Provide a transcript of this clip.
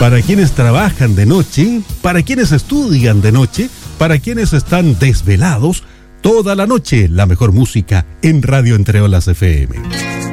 Para quienes trabajan de noche, para quienes estudian de noche, para quienes están desvelados, toda la noche la mejor música en Radio Entre Olas FM.